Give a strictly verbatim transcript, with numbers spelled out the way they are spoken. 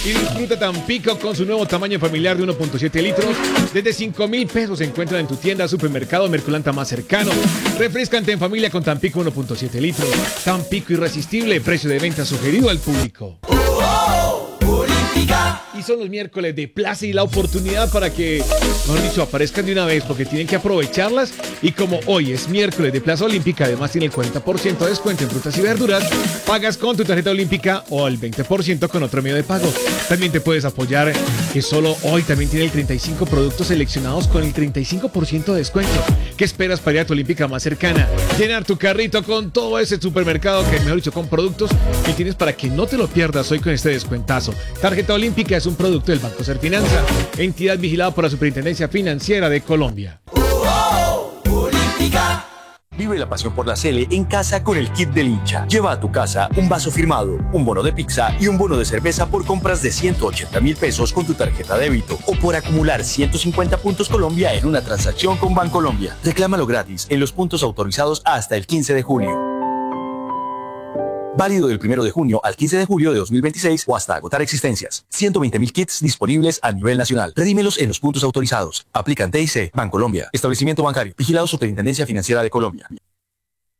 Y disfruta Tampico con su nuevo tamaño familiar de uno punto siete litros. Desde cinco mil pesos se encuentran en tu tienda, supermercado, Merculanta más cercano. Refrescante en familia con Tampico uno punto siete litros. Tampico irresistible, precio de venta sugerido al público. Y son los miércoles de Plaza y la oportunidad para que, mejor dicho, aparezcan de una vez porque tienen que aprovecharlas. Y como hoy es miércoles de Plaza Olímpica, además tiene el cuarenta por ciento de descuento en frutas y verduras, pagas con tu tarjeta olímpica o el veinte por ciento con otro medio de pago. También te puedes apoyar que solo hoy también tiene el treinta y cinco productos seleccionados con el treinta y cinco por ciento de descuento. ¿Qué esperas para ir a tu olímpica más cercana? Llenar tu carrito con todo ese supermercado que, mejor dicho, con productos que tienes para que no te lo pierdas hoy con este descuentazo. Tarjeta Olímpica es un producto del Banco Serfinanza, entidad vigilada por la Superintendencia Financiera de Colombia. Vive la pasión por la Sele en casa con el kit del hincha. Lleva a tu casa un vaso firmado, un bono de pizza y un bono de cerveza por compras de ciento ochenta mil pesos con tu tarjeta débito o por acumular ciento cincuenta puntos Colombia en una transacción con Bancolombia. Reclámalo gratis en los puntos autorizados hasta el quince de julio. Válido del primero de junio al quince de julio de dos mil veintiséis o hasta agotar existencias. ciento veinte mil kits disponibles a nivel nacional. Redímelos en los puntos autorizados. Aplican T I C, Bancolombia. Establecimiento bancario. Vigilado Superintendencia Financiera de Colombia.